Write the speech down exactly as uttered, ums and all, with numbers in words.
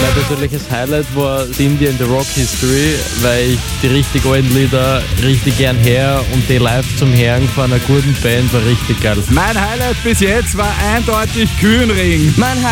Mein persönliches Highlight war Cindy and the Rock History, weil ich die richtig alten Lieder richtig gern her und die live zum Hören von einer guten Band war richtig geil. Mein Highlight bis jetzt war eindeutig Kühnring. Mein